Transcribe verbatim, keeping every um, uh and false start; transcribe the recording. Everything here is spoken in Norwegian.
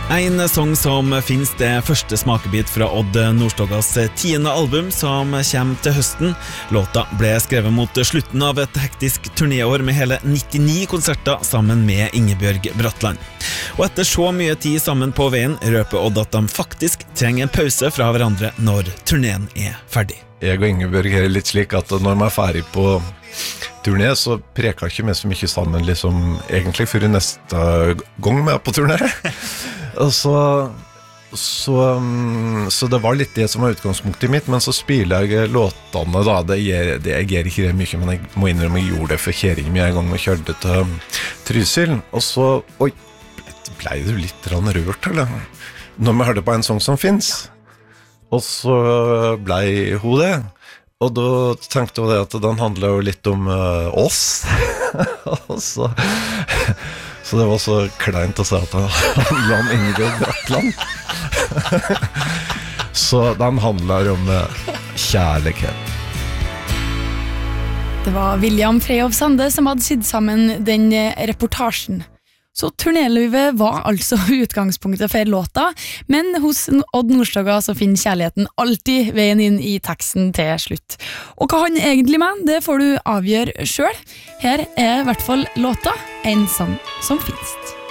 En sång som finnes det første smakebit fra Odd Nordstogas tiende album som kommer til høsten. Låta ble skrevet mot slutten av et hektisk turnéår med hele nittini konserter sammen med Ingebjørg Bratland. Og etter så mye tid sammen på veien røper Odd at de faktisk trenger en pause fra hverandre når turneen er ferdig. Jeg og Ingebjørg er litt slik at når man er ferdig på turné, så preker ikke vi så mye sammen liksom, egentlig for neste gang vi er på turné. Og så, så, så det var litt det som var utgangspunktet mitt, men så spiller jeg låtene da, det gjør, det, jeg gjør ikke det mye, men jeg må innrømme jeg gjorde det for kjæringen min en gang vi kjørte til Trysil, og så, oi, ble du litt rørt, eller? Når vi hørte på en sang som finnes, og så ble hun det, og da tenkte jeg at den handler jo litt om uh, oss, og så... Så det var så kleint å si at han handler om Ingebjørg Bratland. Så den handler om kjærlighet. Det var William Freyhoff Sande som hadde sydd sammen den reportasjen. Så turnélivet var altså utgangspunktet for låta, men hos Odd Nordstoga så finner kjærligheten alltid veien inn i teksten til slutt. Og hva han egentlig mener, det får du avgjøre selv. Her er i hvert fall låta En sang som finnes.